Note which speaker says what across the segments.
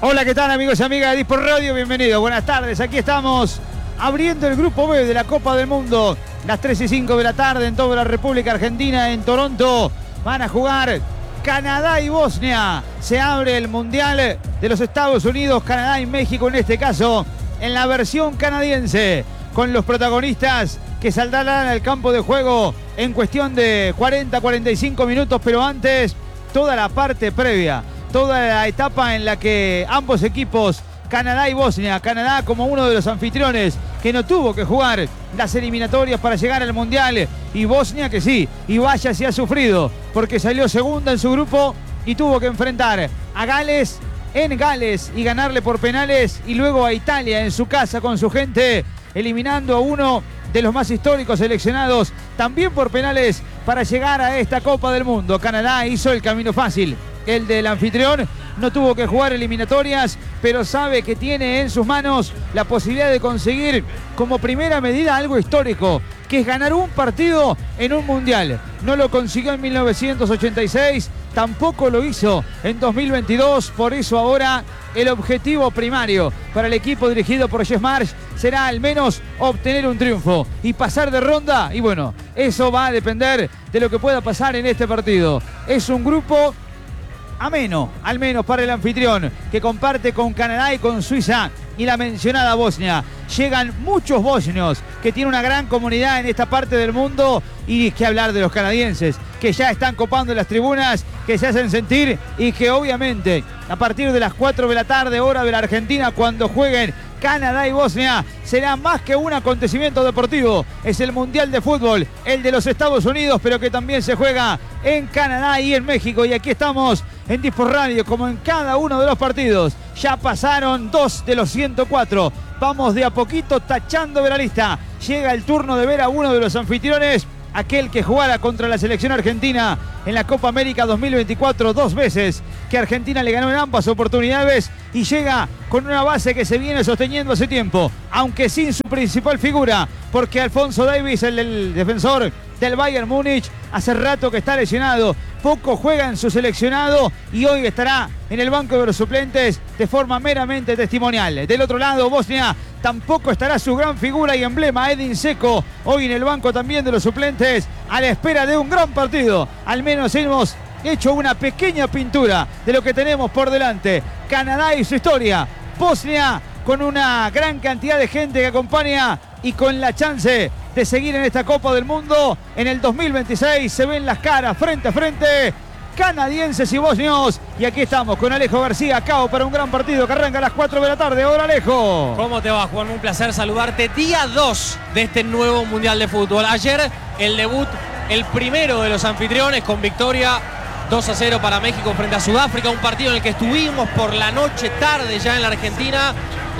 Speaker 1: Hola, ¿qué tal amigos y amigas de Disport Radio? Bienvenidos, buenas tardes. Aquí estamos abriendo el grupo B de la Copa del Mundo. Las 3:05 de la tarde en toda la República Argentina, en Toronto. Van a jugar Canadá y Bosnia. Se abre el Mundial de los Estados Unidos, Canadá y México en este caso, en la versión canadiense, con los protagonistas que saldrán al campo de juego en cuestión de 40-45 minutos, pero antes toda la parte previa, toda la etapa en la que ambos equipos, Canadá y Bosnia, Canadá como uno de los anfitriones que no tuvo que jugar las eliminatorias para llegar al Mundial, y Bosnia que sí, y vaya si ha sufrido, porque salió segunda en su grupo y tuvo que enfrentar a Gales en Gales y ganarle por penales, y luego a Italia en su casa con su gente, eliminando a uno de los más históricos seleccionados también por penales para llegar a esta Copa del Mundo. Canadá hizo el camino fácil, el del anfitrión. No tuvo que jugar eliminatorias, pero sabe que tiene en sus manos la posibilidad de conseguir como primera medida algo histórico, que es ganar un partido en un mundial. No lo consiguió en 1986, tampoco lo hizo en 2022, por eso ahora el objetivo primario para el equipo dirigido por Jess Marsh será al menos obtener un triunfo y pasar de ronda, y bueno, eso va a depender de lo que pueda pasar en este partido. Es un grupo ameno, al menos para el anfitrión, que comparte con Canadá y con Suiza y la mencionada Bosnia. Llegan muchos bosnios que tienen una gran comunidad en esta parte del mundo, y qué hablar de los canadienses, que ya están copando las tribunas, que se hacen sentir, y que obviamente a partir de las 4 de la tarde, hora de la Argentina, cuando jueguen Canadá y Bosnia, será más que un acontecimiento deportivo. Es el Mundial de Fútbol, el de los Estados Unidos, pero que también se juega en Canadá y en México. Y aquí estamos en Disport Radio, como en cada uno de los partidos. Ya pasaron 2 de los 104. Vamos de a poquito tachando de la lista. Llega el turno de ver a uno de los anfitriones, aquel que jugara contra la selección argentina en la Copa América 2024 2 veces, que Argentina le ganó en ambas oportunidades, y llega con una base que se viene sosteniendo hace tiempo, aunque sin su principal figura, porque Alphonso Davies, el defensor del Bayern Múnich, hace rato que está lesionado, poco juega en su seleccionado y hoy estará en el banco de los suplentes de forma meramente testimonial. Del otro lado, Bosnia, tampoco estará su gran figura y emblema, Edin Dzeko, hoy en el banco también de los suplentes, a la espera de un gran partido. Al menos hemos hecho una pequeña pintura de lo que tenemos por delante. Canadá y su historia, Bosnia con una gran cantidad de gente que acompaña y con la chance de seguir en esta Copa del Mundo en el 2026. Se ven las caras frente a frente, canadienses y bosnios, y aquí estamos con Alejo García, acá para un gran partido que arranca a las 4 de la tarde. Hola Alejo.
Speaker 2: ¿Cómo te va, Juan? Un placer saludarte. Día 2 de este nuevo Mundial de Fútbol. Ayer el debut, el primero de los anfitriones, con victoria 2-0 para México frente a Sudáfrica, un partido en el que estuvimos por la noche, tarde ya en la Argentina.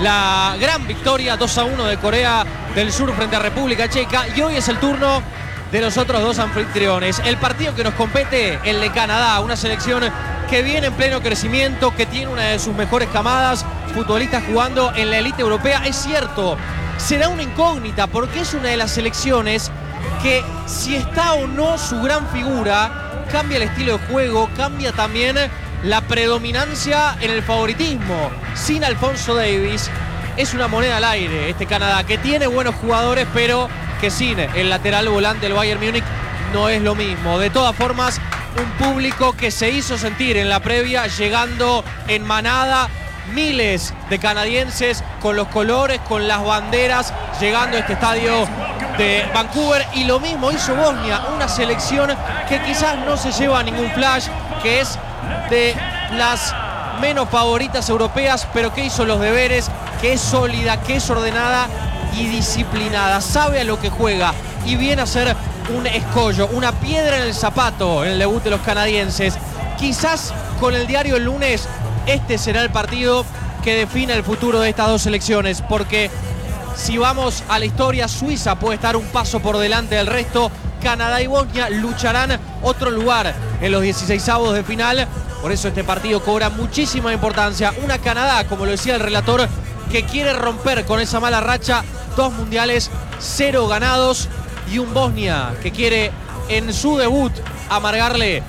Speaker 2: La gran victoria 2-1 de Corea del Sur frente a República Checa, y hoy es el turno de los otros dos anfitriones. El partido que nos compete, el de Canadá, una selección que viene en pleno crecimiento, que tiene una de sus mejores camadas, futbolistas jugando en la élite europea. Es cierto, será una incógnita porque es una de las selecciones que, si está o no su gran figura, cambia el estilo de juego, cambia también la predominancia en el favoritismo. Sin Alphonso Davies es una moneda al aire este Canadá, que tiene buenos jugadores, pero que sin el lateral volante del Bayern Múnich no es lo mismo. De todas formas, un público que se hizo sentir en la previa, llegando en manada, miles de canadienses con los colores, con las banderas, llegando a este estadio de Vancouver. Y lo mismo hizo Bosnia, una selección que quizás no se lleva ningún flash, que es de las menos favoritas europeas, pero que hizo los deberes, que es sólida, que es ordenada y disciplinada, sabe a lo que juega y viene a ser un escollo, una piedra en el zapato en el debut de los canadienses. Quizás con el diario el lunes este será el partido que define el futuro de estas dos selecciones, porque si vamos a la historia, Suiza puede estar un paso por delante del resto. Canadá y Bosnia lucharán otro lugar en los 16avos de final. Por eso este partido cobra muchísima importancia. Una Canadá, como lo decía el relator, que quiere romper con esa mala racha, 2 mundiales, 0 ganados, y un Bosnia que quiere en su debut amargarle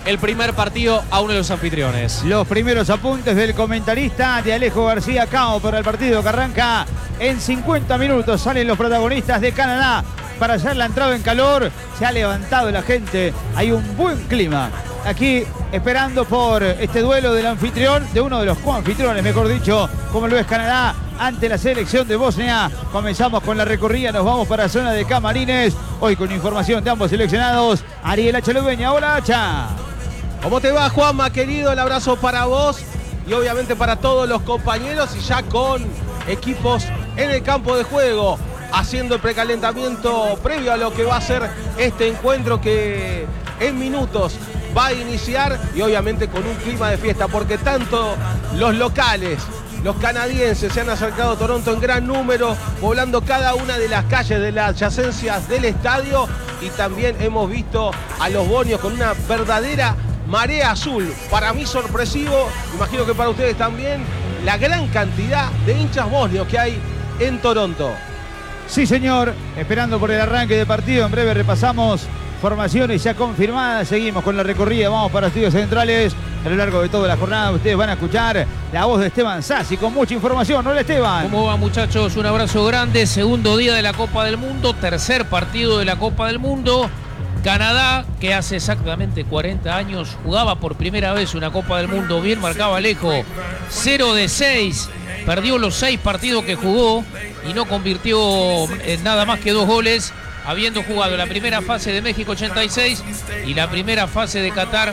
Speaker 2: el primer partido a uno de los anfitriones.
Speaker 1: Los primeros apuntes del comentarista de Alejo García Cao para el partido que arranca en 50 minutos. Salen los protagonistas de Canadá para hacer la entrada en calor. Se ha levantado la gente. Hay un buen clima aquí esperando por este duelo del anfitrión, de uno de los coanfitriones, mejor dicho, como lo es Canadá, ante la selección de Bosnia. Comenzamos con la recorrida, nos vamos para la zona de camarines. Hoy con información de ambos seleccionados. Ariel Hacha Ludueña. Hola, Hacha.
Speaker 3: ¿Cómo te va, Juanma, querido? El abrazo para vos y obviamente para todos los compañeros, y ya con equipos en el campo de juego, haciendo el precalentamiento previo a lo que va a ser este encuentro que en minutos va a iniciar, y obviamente con un clima de fiesta, porque tanto los locales, los canadienses, se han acercado a Toronto en gran número, poblando cada una de las calles de las adyacencias del estadio, y también hemos visto a los bosnios con una verdadera marea azul. Para mí sorpresivo, imagino que para ustedes también, la gran cantidad de hinchas bosnios que hay en Toronto.
Speaker 1: Sí, señor, esperando por el arranque de partido. En breve repasamos formaciones ya confirmadas. Seguimos con la recorrida, vamos para estudios centrales. A lo largo de toda la jornada ustedes van a escuchar la voz de Esteban Sassi con mucha información. ¿No, Esteban?
Speaker 4: ¿Cómo va, muchachos? Un abrazo grande. Segundo día de la Copa del Mundo, tercer partido de la Copa del Mundo. Canadá, que hace exactamente 40 años jugaba por primera vez una Copa del Mundo, bien marcaba Alejo, 0 de 6, perdió los 6 partidos que jugó y no convirtió en nada más que 2 goles, habiendo jugado la primera fase de México 86 y la primera fase de Qatar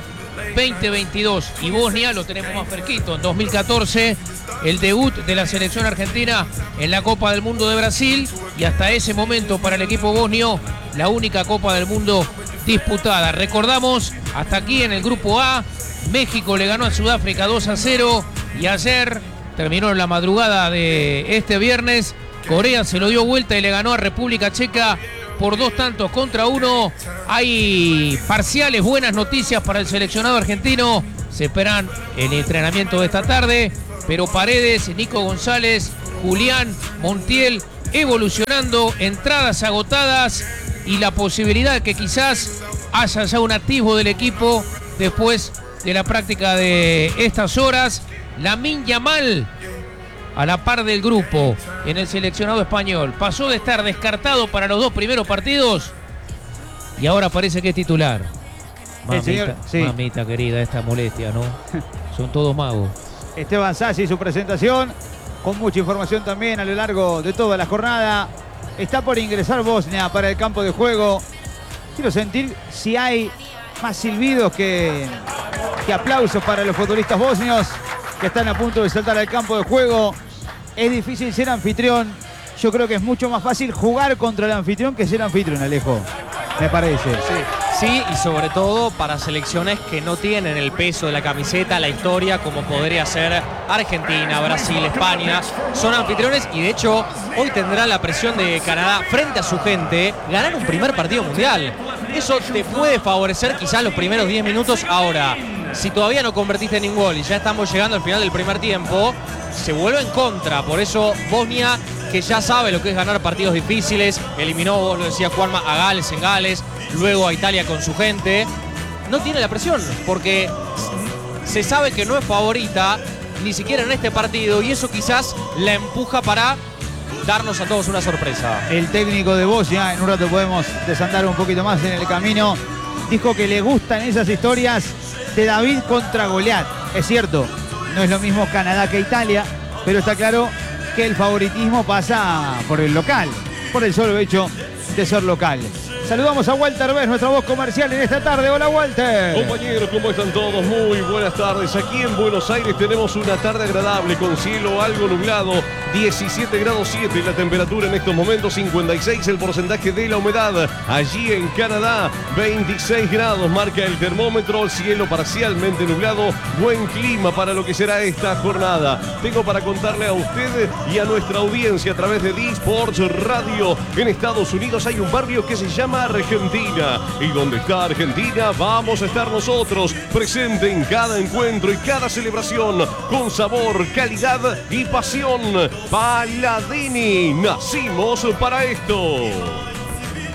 Speaker 4: 2022. Y Bosnia lo tenemos más cerquito, en 2014, el debut de la selección argentina en la Copa del Mundo de Brasil, y hasta ese momento para el equipo bosnio la única Copa del Mundo disputada. Recordamos, hasta aquí en el grupo A, México le ganó a Sudáfrica 2-0, y ayer terminó en la madrugada de este viernes, Corea se lo dio vuelta y le ganó a República Checa por 2-1. Hay parciales buenas noticias para el seleccionado argentino. Se esperan el entrenamiento de esta tarde, pero Paredes, Nico González, Julián, Montiel evolucionando, entradas agotadas y la posibilidad de que quizás haya ya un activo del equipo después de la práctica de estas horas. Lamine Yamal a la par del grupo en el seleccionado español. Pasó de estar descartado para los 2 primeros partidos y ahora parece que es titular. Mamita querida, esta molestia, ¿no? Son todos magos.
Speaker 1: Esteban Sassi, su presentación, con mucha información también a lo largo de toda la jornada. Está por ingresar Bosnia para el campo de juego. Quiero sentir si hay más silbidos que aplausos para los futbolistas bosnios que están a punto de saltar al campo de juego. Es difícil ser anfitrión. Yo creo que es mucho más fácil jugar contra el anfitrión que ser anfitrión, Alejo. Me parece.
Speaker 2: Sí, y sobre todo para selecciones que no tienen el peso de la camiseta, la historia, como podría ser Argentina, Brasil, España. Son anfitriones y de hecho hoy tendrá la presión de Canadá frente a su gente ganar un primer partido mundial. Eso te puede favorecer quizás los primeros 10 minutos. Ahora, si todavía no convertiste en un gol y ya estamos llegando al final del primer tiempo, se vuelve en contra. Por eso Bosnia, que ya sabe lo que es ganar partidos difíciles, eliminó, vos lo decía Juanma, a Gales en Gales, luego a Italia con su gente, no tiene la presión, porque se sabe que no es favorita, ni siquiera en este partido, y eso quizás la empuja para darnos a todos una sorpresa.
Speaker 1: El técnico de Bosnia, en un rato podemos desandar un poquito más en el camino, dijo que le gustan esas historias de David contra Goliat. Es cierto, no es lo mismo Canadá que Italia, pero está claro que el favoritismo pasa por el local, por el solo hecho de ser local. Saludamos a Walter Vez, nuestra voz comercial en esta tarde. Hola, Walter.
Speaker 5: Compañeros, ¿cómo están todos? Muy buenas tardes. Aquí en Buenos Aires tenemos una tarde agradable con cielo algo nublado, 17 grados 7 la temperatura en estos momentos, 56 el porcentaje de la humedad. Allí en Canadá, 26 grados marca el termómetro, cielo parcialmente nublado, buen clima para lo que será esta jornada. Tengo para contarle a usted y a nuestra audiencia a través de D-Sports Radio. En Estados Unidos hay un barrio que se llama Argentina, y donde está Argentina vamos a estar nosotros, presente en cada encuentro y cada celebración, con sabor, calidad y pasión. Paladini, nacimos para esto.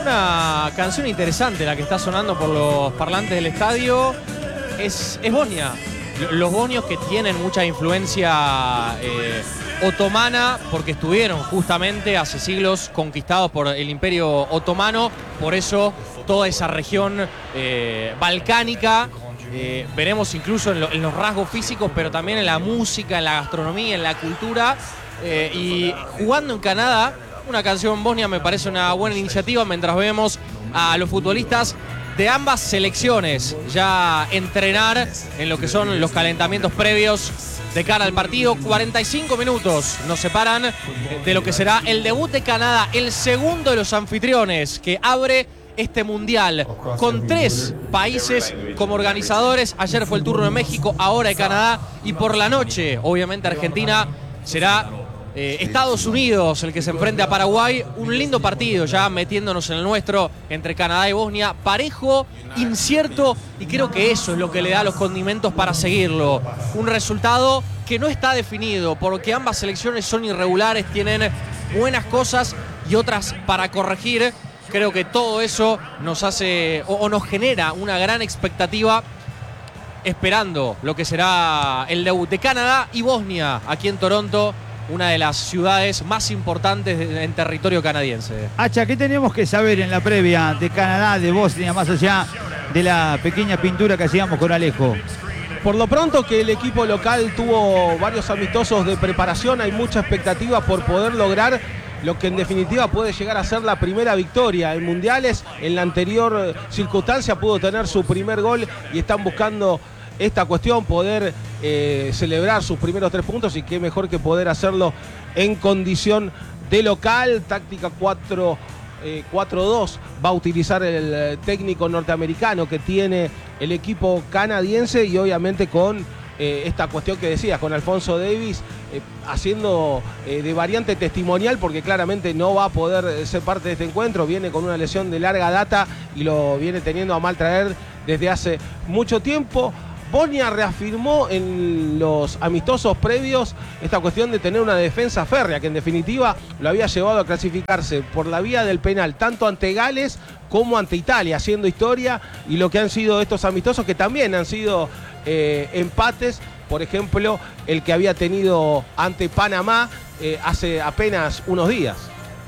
Speaker 2: una canción interesante la que está sonando por los parlantes del estadio. Es Bosnia. Los bosnios que tienen mucha influencia otomana, porque estuvieron justamente hace siglos conquistados por el Imperio Otomano. Por eso toda esa región balcánica, veremos incluso en los rasgos físicos, pero también en la música, en la gastronomía, en la cultura. Y jugando en Canadá, una canción bosnia me parece una buena iniciativa mientras vemos a los futbolistas de ambas selecciones ya entrenar en lo que son los calentamientos previos de cara al partido. 45 minutos nos separan de lo que será el debut de Canadá, el segundo de los anfitriones que abre este mundial, con 3 países como organizadores. Ayer fue el turno de México, ahora de Canadá, y por la noche, obviamente, Argentina será Estados Unidos el que se enfrente a Paraguay. Un lindo partido ya metiéndonos en el nuestro entre Canadá y Bosnia, parejo, incierto, y creo que eso es lo que le da los condimentos para seguirlo. Un resultado que no está definido porque ambas selecciones son irregulares, tienen buenas cosas y otras para corregir. Creo que todo eso nos hace o nos genera una gran expectativa, esperando lo que será el debut de Canadá y Bosnia aquí en Toronto, una de las ciudades más importantes en territorio canadiense.
Speaker 1: Hacha, ¿qué tenemos que saber en la previa de Canadá, de Bosnia, más allá de la pequeña pintura que hacíamos con Alejo?
Speaker 3: Por lo pronto que el equipo local tuvo varios amistosos de preparación, hay mucha expectativa por poder lograr lo que en definitiva puede llegar a ser la primera victoria en mundiales. En la anterior circunstancia pudo tener su primer gol y están buscando esta cuestión, poder celebrar sus primeros 3 puntos, y qué mejor que poder hacerlo en condición de local. Táctica 4-2 va a utilizar el técnico norteamericano que tiene el equipo canadiense, y obviamente con esta cuestión que decías, con Alfonso Davies haciendo de variante testimonial, porque claramente no va a poder ser parte de este encuentro. Viene con una lesión de larga data y lo viene teniendo a mal traer desde hace mucho tiempo. Bosnia reafirmó en los amistosos previos esta cuestión de tener una defensa férrea, que en definitiva lo había llevado a clasificarse por la vía del penal, tanto ante Gales como ante Italia, haciendo historia, y lo que han sido estos amistosos, que también han sido empates. Por ejemplo, el que había tenido ante Panamá hace apenas unos días.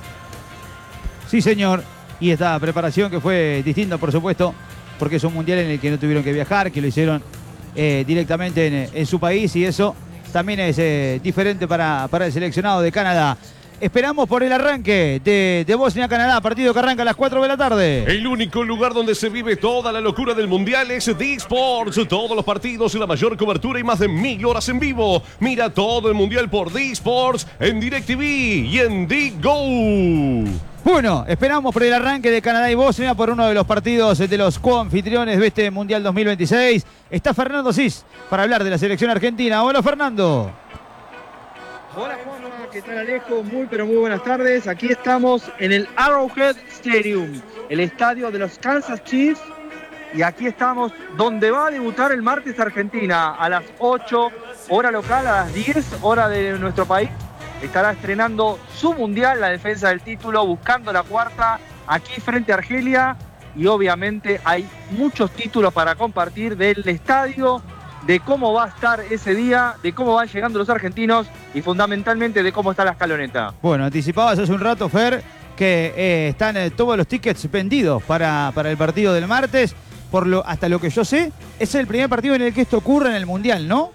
Speaker 1: Sí, señor. Y esta preparación que fue distinta, por supuesto, porque es un mundial en el que no tuvieron que viajar, que lo hicieron directamente en su país, y eso también es diferente para el seleccionado de Canadá. Esperamos por el arranque de Bosnia-Canadá, partido que arranca a las 4 de la tarde.
Speaker 5: El único lugar donde se vive toda la locura del mundial es D-Sports. Todos los partidos, la mayor cobertura y más de 1000 horas en vivo. Mira todo el mundial por D-Sports en DirecTV y en D-Go.
Speaker 1: Bueno, esperamos por el arranque de Canadá y Bosnia, por uno de los partidos de los coanfitriones de este Mundial 2026. Está Fernando Cis para hablar de la selección argentina. Hola, Fernando.
Speaker 6: Hola, Juanma, ¿qué tal, Alejo? Muy buenas tardes. Aquí estamos en el Arrowhead Stadium, el estadio de los Kansas Chiefs. Y aquí estamos donde va a debutar el martes Argentina a las 8, hora local, a las 10, hora de nuestro país. Estará estrenando su mundial, la defensa del título, buscando la 4ª aquí frente a Argelia. Y obviamente hay muchos títulos para compartir del estadio, de cómo va a estar ese día, de cómo van llegando los argentinos y fundamentalmente de cómo está la escaloneta.
Speaker 1: Bueno, anticipabas hace un rato, Fer, que están todos los tickets vendidos para el partido del martes. Hasta lo que yo sé, es el primer partido en el que esto ocurre en el Mundial, ¿no?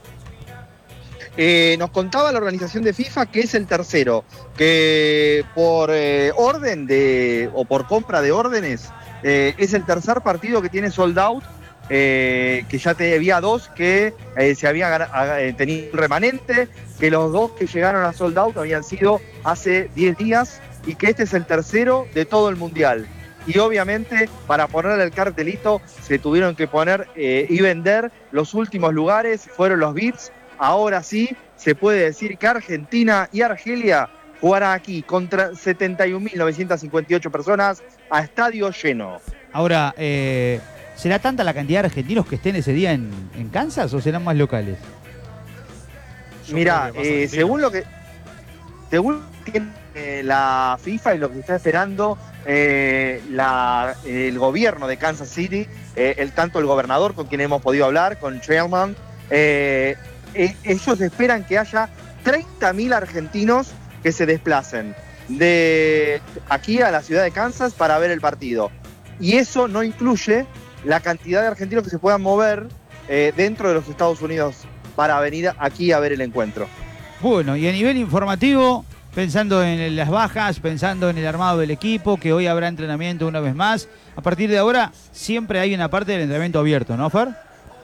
Speaker 6: Nos contaba la organización de FIFA que es el tercero, que por orden o por compra de órdenes es el tercer partido que tiene sold out, que ya había 2 que se había tenido un remanente, que los 2 que llegaron a sold out habían sido hace 10 días, y que este es el tercero de todo el Mundial. Y obviamente para ponerle el cartelito se tuvieron que poner y vender los últimos lugares, fueron los VIPs. Ahora sí se puede decir que Argentina y Argelia jugarán aquí contra 71.958 personas a estadio lleno.
Speaker 1: Ahora, ¿será tanta la cantidad de argentinos que estén ese día en Kansas o serán más locales?
Speaker 6: Mirá, según tiene la FIFA y lo que se está esperando el gobierno de Kansas City, tanto el gobernador con quien hemos podido hablar, con Chairman, ellos esperan que haya 30.000 argentinos que se desplacen de aquí a la ciudad de Kansas para ver el partido. Y eso no incluye la cantidad de argentinos que se puedan mover dentro de los Estados Unidos para venir aquí a ver el encuentro.
Speaker 1: Bueno, y a nivel informativo, pensando en las bajas, pensando en el armado del equipo, que hoy habrá entrenamiento una vez más, a partir de ahora siempre hay una parte del entrenamiento abierto, ¿no, Fer?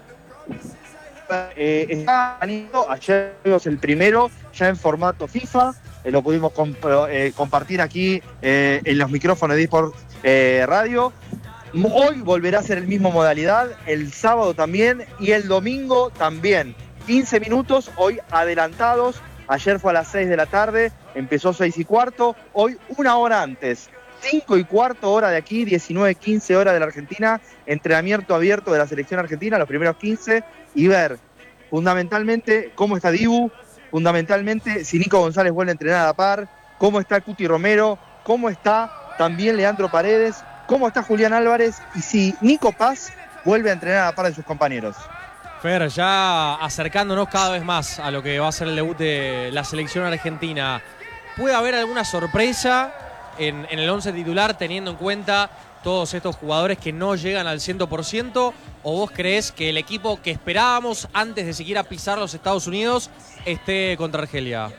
Speaker 6: Está ayer vimos el primero ya en formato FIFA, lo pudimos compartir aquí en los micrófonos de eSport Radio. Hoy volverá a ser el mismo modalidad, el sábado también y el domingo también. 15 minutos hoy adelantados, ayer fue a las 6 de la tarde, empezó 6:15, hoy una hora antes. 5:15 hora de aquí, 19:15 hora de la Argentina, entrenamiento abierto de la selección argentina, los primeros 15, y ver fundamentalmente cómo está Dibu, fundamentalmente si Nico González vuelve a entrenar a la par, cómo está Cuti Romero, cómo está también Leandro Paredes, cómo está Julián Álvarez y si Nico Paz vuelve a entrenar a la par de sus compañeros.
Speaker 2: Fer, ya acercándonos cada vez más a lo que va a ser el debut de la selección argentina, ¿puede haber alguna sorpresa en el 11 titular teniendo en cuenta todos estos jugadores que no llegan al 100%? ¿O vos creés que el equipo que esperábamos antes de siquiera pisar los Estados Unidos esté contra Argelia?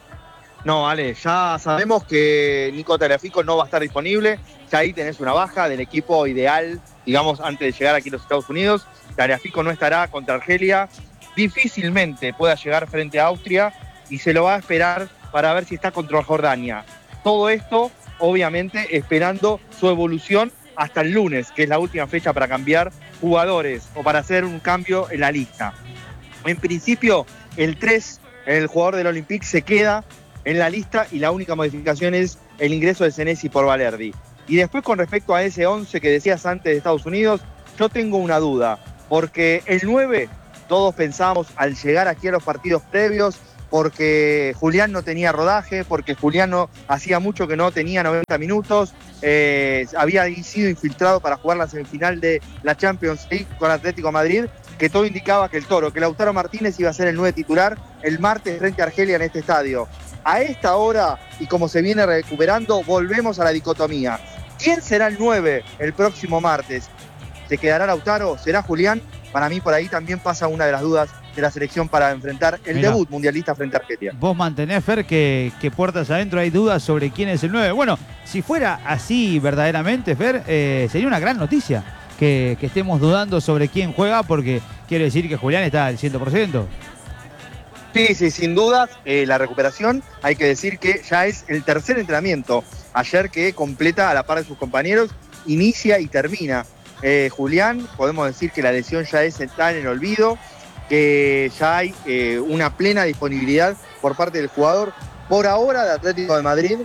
Speaker 6: No, Ale, ya sabemos que Nico Tagliafico no va a estar disponible. Ya ahí tenés una baja del equipo ideal, digamos, antes de llegar aquí a los Estados Unidos. Tagliafico no estará contra Argelia. Difícilmente pueda llegar frente a Austria y se lo va a esperar para ver si está contra Jordania. Todo esto, obviamente, esperando su evolución hasta el lunes, que es la última fecha para cambiar jugadores o para hacer un cambio en la lista. En principio, el 3, el jugador del Olympique, se queda en la lista y la única modificación es el ingreso de Senesi por Valerdi. Y después, con respecto a ese 11 que decías antes de Estados Unidos, yo tengo una duda, porque el 9 todos pensamos al llegar aquí a los partidos previos, porque Julián no tenía rodaje, porque Julián hacía mucho que no tenía 90 minutos, había sido infiltrado para jugar la semifinal de la Champions League con Atlético de Madrid, que todo indicaba que que Lautaro Martínez iba a ser el 9 titular el martes frente a Argelia en este estadio. A esta hora, y como se viene recuperando, volvemos a la dicotomía. ¿Quién será el 9 el próximo martes? ¿Se quedará Lautaro? ¿Será Julián? Para mí por ahí también pasa una de las dudas de la selección para enfrentar el debut mundialista frente a Argelia.
Speaker 1: Vos mantenés, Fer, que puertas adentro hay dudas sobre quién es el 9. Bueno, si fuera así verdaderamente, Fer, sería una gran noticia que estemos dudando sobre quién juega, porque quiere decir que Julián está al 100%.
Speaker 6: Sí, sin dudas, la recuperación, hay que decir que ya es el tercer entrenamiento ayer que completa a la par de sus compañeros, inicia y termina. Julián, podemos decir que la lesión ya está en el olvido, que ya hay una plena disponibilidad por parte del jugador, por ahora de Atlético de Madrid,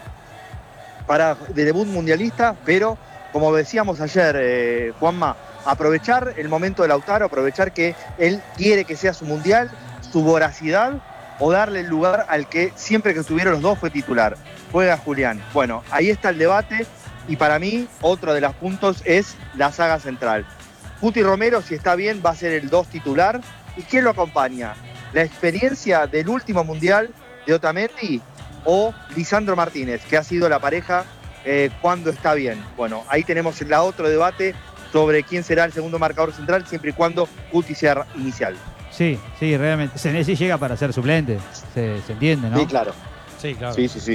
Speaker 6: de debut mundialista, pero como decíamos ayer, Juanma, aprovechar el momento de Lautaro, aprovechar que él quiere que sea su mundial, su voracidad, o darle el lugar al que siempre que estuvieron los dos fue titular. Juega Julián. Bueno, ahí está el debate y para mí otro de los puntos es la saga central. Cuti Romero, si está bien, va a ser el 2 titular. ¿Y quién lo acompaña? ¿La experiencia del último mundial de Otamendi o Lisandro Martínez, que ha sido la pareja cuando está bien? Bueno, ahí tenemos el otro debate sobre quién será el segundo marcador central, siempre y cuando Cuti sea inicial.
Speaker 1: Sí, realmente. Senesi llega para ser suplente, se entiende, ¿no?
Speaker 6: Sí, claro.
Speaker 2: Sí, claro.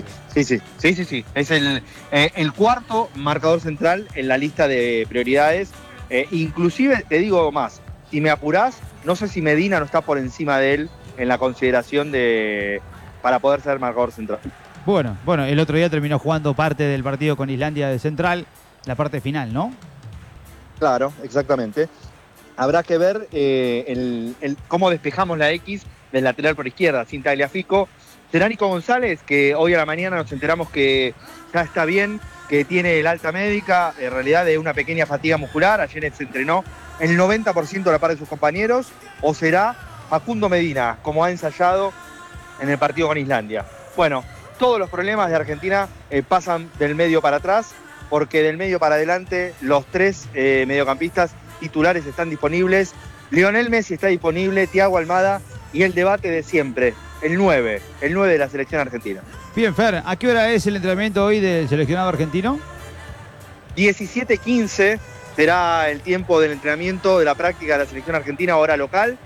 Speaker 6: Sí. Es el cuarto marcador central en la lista de prioridades. Inclusive, te digo más, si me apurás, no sé si Medina no está por encima de él en la consideración para poder ser marcador central.
Speaker 1: Bueno, el otro día terminó jugando parte del partido con Islandia de central, la parte final, ¿no?
Speaker 6: Claro, exactamente. Habrá que ver cómo despejamos la X del lateral por izquierda, sin Tagliafico. Será Nico González, que hoy a la mañana nos enteramos que ya está bien, que tiene el alta médica, en realidad de una pequeña fatiga muscular. Ayer se entrenó el 90% a la par de sus compañeros. O será Facundo Medina, como ha ensayado en el partido con Islandia. Bueno, todos los problemas de Argentina pasan del medio para atrás. porque del medio para adelante los 3 mediocampistas titulares están disponibles. Lionel Messi está disponible, Thiago Almada y el debate de siempre, el 9 de la selección argentina.
Speaker 1: Bien, Fer, ¿a qué hora es el entrenamiento hoy del seleccionado argentino?
Speaker 6: 17:15 será el tiempo del entrenamiento de la práctica de la selección argentina, hora local.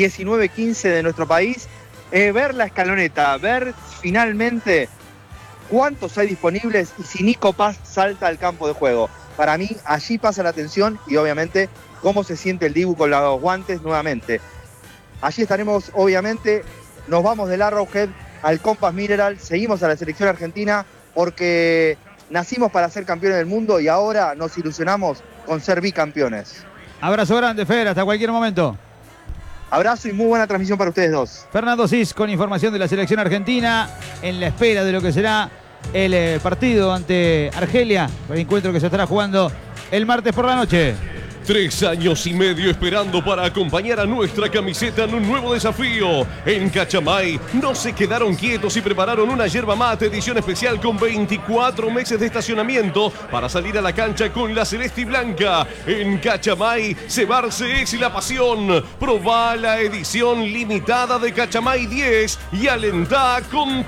Speaker 6: 19:15 de nuestro país. Ver la escaloneta, ver finalmente cuántos hay disponibles y si Nico Paz salta al campo de juego. Para mí, allí pasa la atención y obviamente cómo se siente el Dibu con los guantes nuevamente. Allí estaremos, obviamente, nos vamos del Arrowhead al Compass Mineral, seguimos a la selección argentina porque nacimos para ser campeones del mundo y ahora nos ilusionamos con ser bicampeones.
Speaker 1: Abrazo grande, Fer, hasta cualquier momento.
Speaker 6: Abrazo y muy buena transmisión para ustedes dos.
Speaker 1: Fernando Cis con información de la selección argentina en la espera de lo que será el partido ante Argelia, el encuentro que se estará jugando el martes por la noche.
Speaker 5: 3 años y medio esperando para acompañar a nuestra camiseta en un nuevo desafío. En Cachamay no se quedaron quietos y prepararon una yerba mate edición especial con 24 meses de estacionamiento para salir a la cancha con la celeste y blanca. En Cachamay, cebarse es la pasión. Probá la edición limitada de Cachamay 10 y alentá con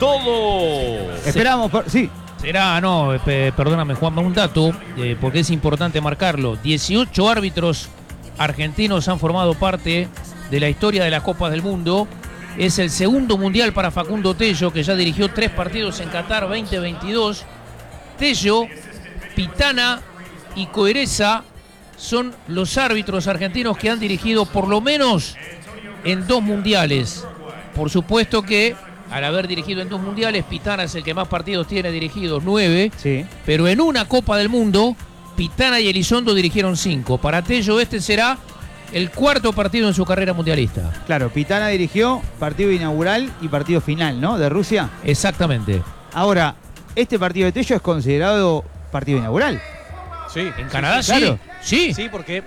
Speaker 5: todo.
Speaker 1: Esperamos, sí.
Speaker 4: Será, perdóname Juanma, un dato, porque es importante marcarlo. 18 árbitros argentinos han formado parte de la historia de las Copas del Mundo. Es el segundo mundial para Facundo Tello, que ya dirigió 3 partidos en Qatar 2022. Tello, Pitana y Coereza son los árbitros argentinos que han dirigido por lo menos en 2 mundiales. Por supuesto que al haber dirigido en 2 mundiales, Pitana es el que más partidos tiene dirigidos, 9.
Speaker 1: Sí.
Speaker 4: Pero en una Copa del Mundo, Pitana y Elizondo dirigieron 5. Para Tello este será el 4º partido en su carrera mundialista.
Speaker 1: Claro, Pitana dirigió partido inaugural y partido final, ¿no? De Rusia.
Speaker 4: Exactamente.
Speaker 1: Ahora, este partido de Tello es considerado partido inaugural.
Speaker 2: Sí.
Speaker 4: En Canadá sí.
Speaker 1: claro.
Speaker 4: Sí.
Speaker 2: Sí, porque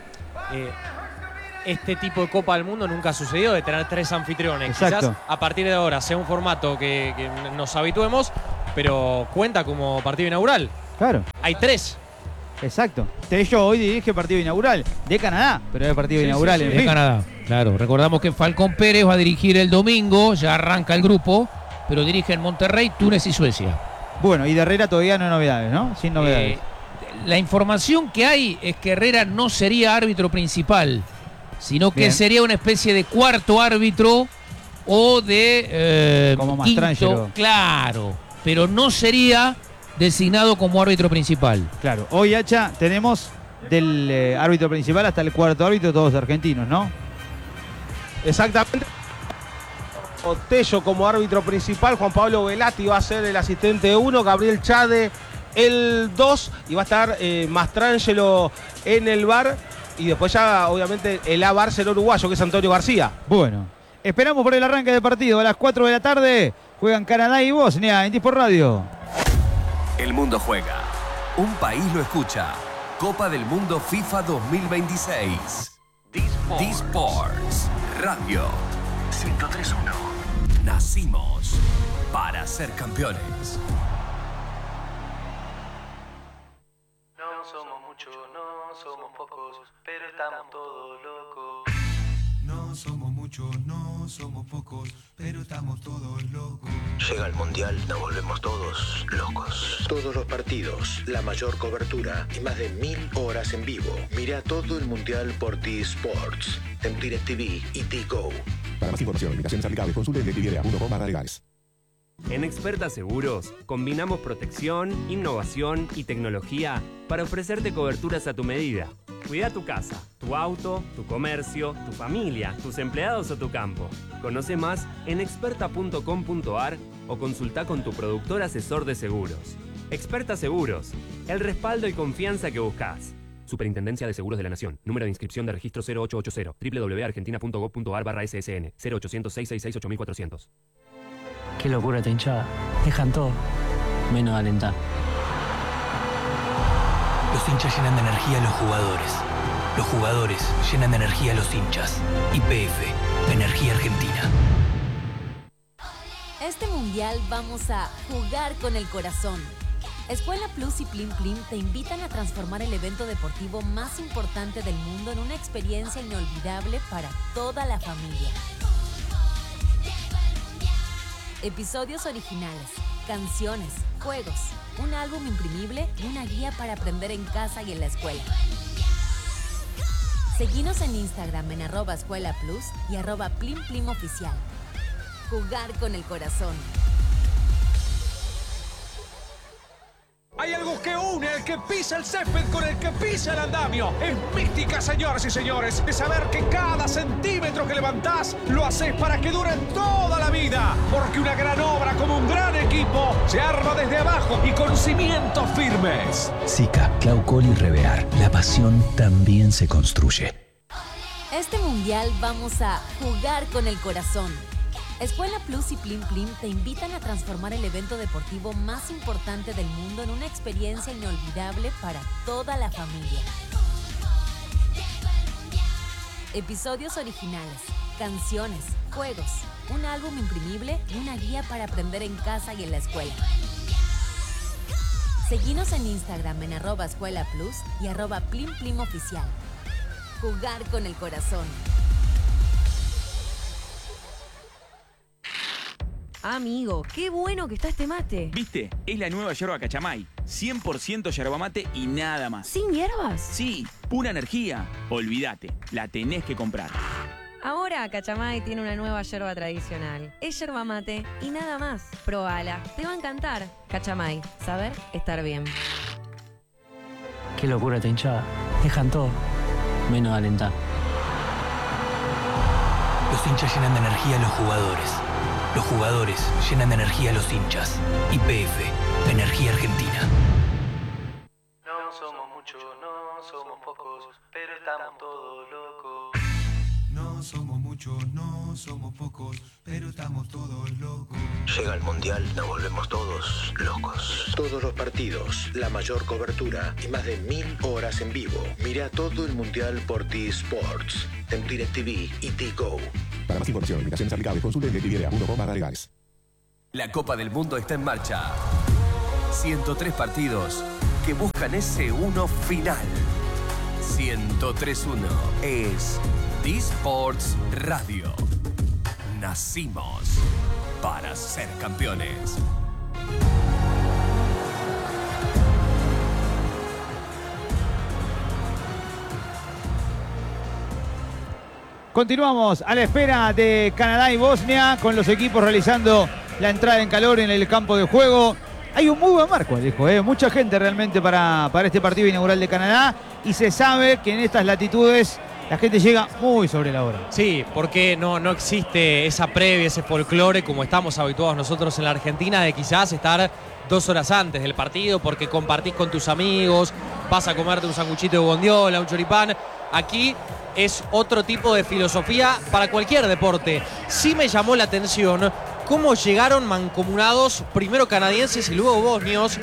Speaker 2: este tipo de Copa del Mundo nunca ha sucedido, de tener 3 anfitriones.
Speaker 1: Exacto.
Speaker 2: Quizás a partir de ahora sea un formato que nos habituemos, pero cuenta como partido inaugural.
Speaker 1: Claro.
Speaker 2: Hay 3.
Speaker 1: Exacto. Tello hoy dirige partido inaugural de Canadá, pero es partido inaugural. En
Speaker 4: De
Speaker 1: fin.
Speaker 4: Canadá. Claro, recordamos que Falcón Pérez va a dirigir el domingo, ya arranca el grupo, pero dirige en Monterrey, Túnez y Suecia.
Speaker 1: Bueno, y de Herrera todavía no hay novedades, ¿no? Sin novedades.
Speaker 4: La información que hay es que Herrera no sería árbitro principal, sino que
Speaker 1: Bien.
Speaker 4: sería una especie de 4º árbitro o de
Speaker 1: Como
Speaker 4: 5º,
Speaker 1: Mastrangelo.
Speaker 4: claro, pero no sería designado como árbitro principal.
Speaker 1: Claro, hoy, Hacha, tenemos del árbitro principal hasta el 4º árbitro, todos argentinos, ¿no?
Speaker 3: Exactamente. Tello como árbitro principal, Juan Pablo Velati va a ser el asistente 1, Gabriel Chade el 2 y va a estar Mastrangelo en el VAR. Y después ya, obviamente, el A-VAR será uruguayo, que es Antonio García.
Speaker 1: Bueno, esperamos por el arranque del partido. A las 4 de la tarde juegan Canadá y Bosnia en Disport Radio.
Speaker 7: El mundo juega. Un país lo escucha. Copa del Mundo FIFA 2026. D-Sports Radio 103.1. Nacimos para ser campeones.
Speaker 8: No somos muchos, no somos pocos, pero estamos todos locos.
Speaker 9: No somos muchos, no somos pocos, pero estamos todos locos.
Speaker 10: Llega el Mundial, nos volvemos todos locos. Todos los partidos, la mayor cobertura y más de 1000 horas en vivo. Mira todo el Mundial por T-Sports, en DirecTV y T-Go.
Speaker 9: Para más información, limitaciones aplicables, consulte DirecTV.com/legales.
Speaker 11: En Experta Seguros, combinamos protección, innovación y tecnología para ofrecerte coberturas a tu medida. Cuida tu casa, tu auto, tu comercio, tu familia, tus empleados o tu campo. Conoce más en experta.com.ar o consulta con tu productor asesor de seguros. Experta Seguros, el respaldo y confianza que buscas. Superintendencia de Seguros de la Nación. Número de inscripción de registro 0880. www.argentina.gov.ar/ssn 0800-666-8400.
Speaker 12: Qué locura esta hinchada. Dejan todo, menos alentar.
Speaker 13: Los hinchas llenan de energía a los jugadores. Los jugadores llenan de energía a los hinchas. YPF, Energía Argentina.
Speaker 14: Este mundial vamos a jugar con el corazón. Escuela Plus y Plim Plim te invitan a transformar el evento deportivo más importante del mundo en una experiencia inolvidable para toda la familia. Episodios originales, canciones, juegos, un álbum imprimible y una guía para aprender en casa y en la escuela. Seguinos en Instagram en @escuelaplus y @plimplimoficial. Jugar con el corazón.
Speaker 15: Hay algo que une al que pisa el césped con el que pisa el andamio. Es mística, señoras y señores, de saber que cada centímetro que levantás lo haces para que dure toda la vida. Porque una gran obra como un gran equipo se arma desde abajo y con cimientos firmes.
Speaker 16: Sika, Claucol y Revear. La pasión también se construye.
Speaker 14: Este mundial vamos a jugar con el corazón. Escuela Plus y Plim Plim te invitan a transformar el evento deportivo más importante del mundo en una experiencia inolvidable para toda la familia. Episodios originales, canciones, juegos, un álbum imprimible y una guía para aprender en casa y en la escuela. Seguinos en Instagram en @escuelaplus y @plimplimoficial. Jugar con el corazón.
Speaker 17: Amigo, qué bueno que está este mate.
Speaker 18: ¿Viste? Es la nueva yerba Cachamay. 100% yerba mate y nada más.
Speaker 17: ¿Sin hierbas?
Speaker 18: Sí, pura energía. Olvídate, la tenés que comprar.
Speaker 17: Ahora Cachamay tiene una nueva yerba tradicional. Es yerba mate y nada más. Probala, te va a encantar. Cachamay, saber estar bien.
Speaker 12: Qué locura esta hinchada. Dejan todo, menos alentar.
Speaker 13: Los hinchas llenan de energía a los jugadores. Los jugadores llenan de energía a los hinchas. YPF, Energía Argentina.
Speaker 8: No somos muchos, no somos pocos, pero estamos todos locos.
Speaker 9: No somos muchos, no somos pocos, pero estamos todos locos.
Speaker 10: Llega el Mundial, nos volvemos todos locos. Todos los partidos, la mayor cobertura y más de 1000 horas en vivo. Mira todo el Mundial por T-Sports, en DirecTV y T-Go.
Speaker 19: Para más información, limitaciones aplicables, consulte en DirecTV.com/legales.
Speaker 7: La Copa del Mundo está en marcha. 103 partidos que buscan ese uno final. 103-1 es T-Sports Radio. Nacimos para ser campeones.
Speaker 1: Continuamos a la espera de Canadá y Bosnia con los equipos realizando la entrada en calor en el campo de juego. Hay un muy buen marco, Alejo, mucha gente realmente para este partido inaugural de Canadá y se sabe que en estas latitudes la gente llega muy sobre la hora.
Speaker 2: Sí, porque no existe esa previa, ese folclore como estamos habituados nosotros en la Argentina de quizás estar 2 horas antes del partido porque compartís con tus amigos, vas a comerte un sanguchito de bondiola, un choripán. Aquí es otro tipo de filosofía para cualquier deporte. Sí me llamó la atención cómo llegaron mancomunados, primero canadienses y luego bosnios.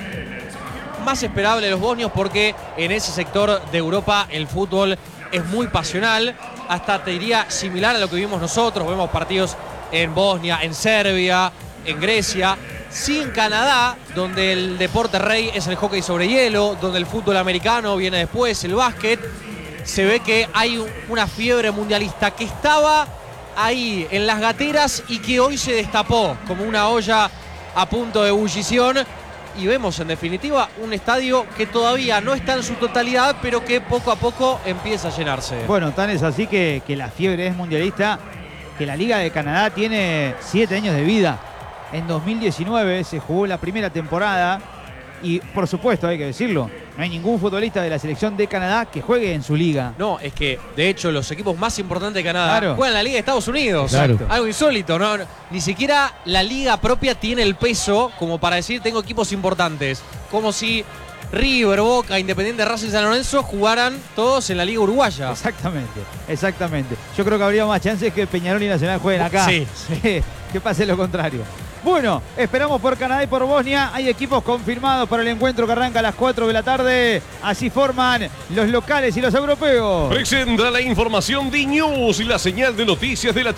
Speaker 2: Más esperable los bosnios porque en ese sector de Europa el fútbol es muy pasional, hasta te diría similar a lo que vimos nosotros. Vemos partidos en Bosnia, en Serbia, en Grecia. Sí, en Canadá, donde el deporte rey es el hockey sobre hielo, donde el fútbol americano viene después, el básquet. Se ve que hay una fiebre mundialista que estaba ahí en las gateras y que hoy se destapó como una olla a punto de ebullición. Y vemos en definitiva un estadio que todavía no está en su totalidad, pero que poco a poco empieza a llenarse.
Speaker 1: Bueno, tan es así que la fiebre es mundialista, que la Liga de Canadá tiene 7 años de vida. En 2019 se jugó la primera temporada y, por supuesto, hay que decirlo, no hay ningún futbolista de la selección de Canadá que juegue en su liga.
Speaker 2: No, es que, de hecho, los equipos más importantes de Canadá juegan en la Liga de Estados Unidos.
Speaker 1: Claro.
Speaker 2: Algo insólito, ¿no? Ni siquiera la liga propia tiene el peso como para decir tengo equipos importantes. Como si River, Boca, Independiente, Racing, San Lorenzo jugaran todos en la Liga Uruguaya.
Speaker 1: Exactamente, exactamente. Yo creo que habría más chances que Peñarol y Nacional jueguen acá.
Speaker 2: Sí.
Speaker 1: Que pase lo contrario. Bueno, esperamos por Canadá y por Bosnia. Hay equipos confirmados para el encuentro que arranca a las 4 de la tarde. Así forman los locales y los europeos.
Speaker 5: Presenta la información de News y la señal de noticias de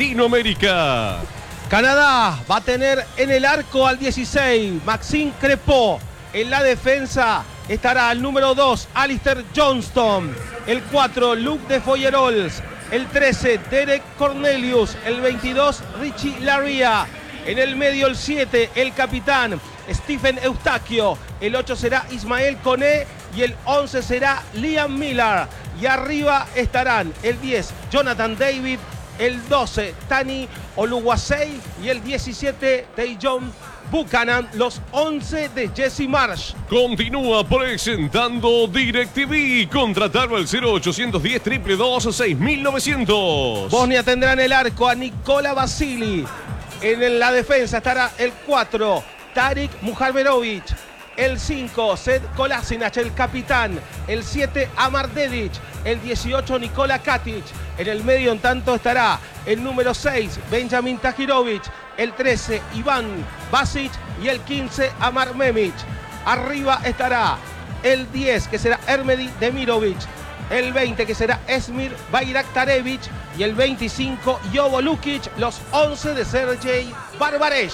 Speaker 5: Latinoamérica.
Speaker 3: Canadá va a tener en el arco al 16, Maxime Crépeau. En la defensa estará el número 2, Alistair Johnston. El 4, Luke de Foyerols. El 13, Derek Cornelius. El 22, Richie Laria. En el medio el 7, el capitán Stephen Eustaquio. El 8 será Ismael Koné y el 11 será Liam Miller. Y arriba estarán el 10, Jonathan David, el 12, Tani Oluwasei y el 17, Dejon Buchanan, los 11 de Jesse Marsh.
Speaker 5: Continúa presentando DirecTV. Contratarlo al 0810 222 6900.
Speaker 3: Bosnia tendrá en el arco a Nikola Vasili. En la defensa estará el 4, Tarik Muharberovic. El 5, Sed Kolasinac, el capitán. El 7, Amar Dedic. El 18, Nikola Katic. En el medio, en tanto, estará el número 6, Benjamin Tahirovic. El 13, Iván Basic. Y el 15, Amar Memic. Arriba estará el 10, que será Ermedi Demirovic. El 20, que será Esmir Bayraktarevic. Y el 25, Jovo Lukic. Los 11 de Sergei Barbaresh.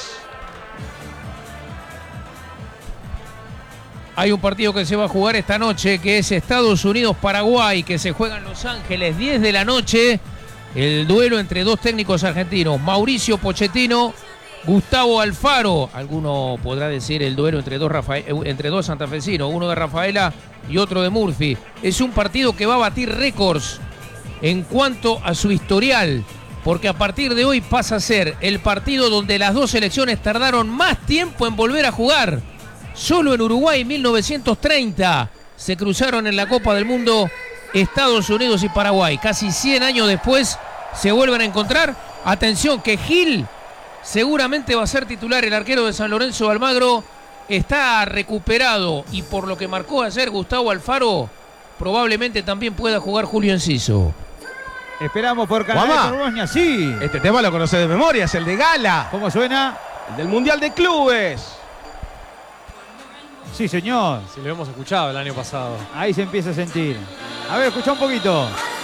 Speaker 4: Hay un partido que se va a jugar esta noche, que es Estados Unidos-Paraguay, que se juega en Los Ángeles, 10 de la noche. El duelo entre dos técnicos argentinos, Mauricio Pochettino, Gustavo Alfaro. Alguno podrá decir el duelo entre dos santafesinos, uno de Rafaela y otro de Murphy. Es un partido que va a batir récords en cuanto a su historial, porque a partir de hoy pasa a ser el partido donde las dos selecciones tardaron más tiempo en volver a jugar. Solo en Uruguay, 1930, se cruzaron en la Copa del Mundo Estados Unidos y Paraguay. Casi 100 años después se vuelven a encontrar. Atención, que Gil seguramente va a ser titular. El arquero de San Lorenzo, Almagro, está recuperado. Y por lo que marcó ayer Gustavo Alfaro, probablemente también pueda jugar Julio Enciso.
Speaker 1: Esperamos por Canadá, por Bosnia, sí.
Speaker 3: Este tema lo conoce de memoria, es el de Gala.
Speaker 1: ¿Cómo suena?
Speaker 3: El del Mundial de Clubes.
Speaker 1: Sí, señor.
Speaker 2: Si lo hemos escuchado el año pasado.
Speaker 1: Ahí se empieza a sentir. A ver, escucha un poquito.